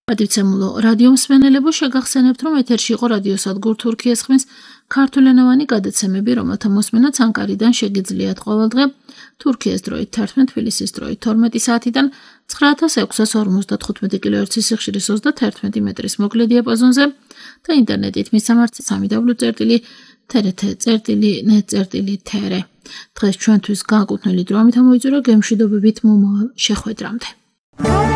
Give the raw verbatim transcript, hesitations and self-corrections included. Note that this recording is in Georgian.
პატივცემულო რადიო მსმენელებო, შეგახსენებთ, რომ ეთერში იყო რადიოსადგურ თურქიეს ხმის ქართულენოვანი გადაცემები, რომელთა მოსმენაც ანკარიდან შეგიძლიათ ყოველდღე თურქიეს დროით თერთმეტ, თბილისის დროით თორმეტი საათიდან ცხრა ათას ექვსას ორმოცდათხუთმეტი კილოჰერცის სიხშირის ოცდათერთმეტი მეტრის მოკლე დიაპაზონზე და ინტერნეტით მისამართი სამი დაბლიუ წერტილი თრთ წერტილი ნეტ წერტილი თრ. დღეს ჩვენთვის განკუთვნილი დრო ამით ამოიწურა გემშვიდობებით მომავალ შეხვედრამდე.